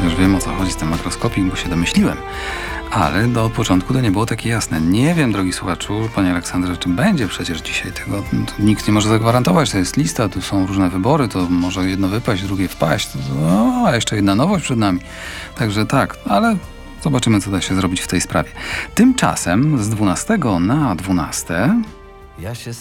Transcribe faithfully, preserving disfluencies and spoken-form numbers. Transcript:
Już wiem, o co chodzi z tym makroskopik, bo się domyśliłem. Ale do początku to nie było takie jasne. Nie wiem, drogi słuchaczu, panie Aleksandrze, czy będzie przecież dzisiaj tego. To nikt nie może zagwarantować. To jest lista, tu są różne wybory, to może jedno wypaść, drugie wpaść. To, o, a jeszcze jedna nowość przed nami. Także tak, ale zobaczymy, co da się zrobić w tej sprawie. Tymczasem z dwunastego na dwunaste... Ja się